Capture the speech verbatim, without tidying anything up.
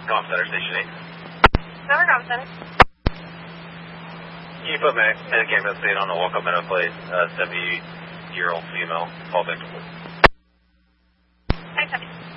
Golf Center, Station eight. Number Golf Center. Can you put Medicare Investigate on the walk-up meadow plate, uh, seventy-year-old female, call victim? I copy.